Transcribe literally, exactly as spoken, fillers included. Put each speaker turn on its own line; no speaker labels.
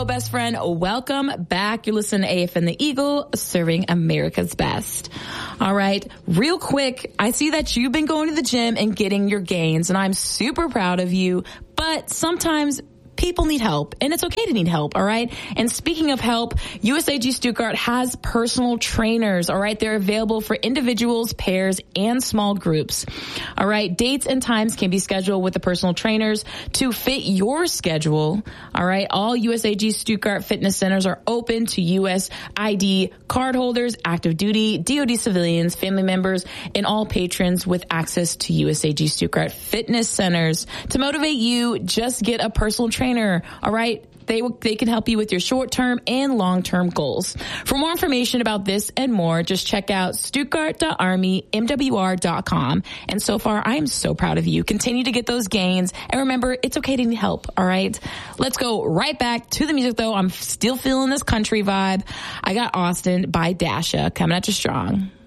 Hello, best friend. Welcome back. You're listening to A F N the Eagle, serving America's best. All right. Real quick, I see that you've been going to the gym and getting your gains, and I'm super proud of you. But sometimes people need help, and it's okay to need help, all right? And speaking of help, U S A G Stuttgart has personal trainers, all right? They're available for individuals, pairs, and small groups, all right? Dates and times can be scheduled with the personal trainers to fit your schedule, all right? All U S A G Stuttgart fitness centers are open to U S I D cardholders, active duty, D O D civilians, family members, and all patrons with access to U S A G Stuttgart fitness centers. To motivate you, just get a personal trainer. All right. They they can help you with your short-term and long-term goals. For more information about this and more, just check out stuttgart dot army m w r dot com. And so far, I am so proud of you. Continue to get those gains. And remember, it's okay to need help. All right. Let's go right back to the music, though. I'm still feeling this country vibe. I got Austin by Dasha coming at you strong.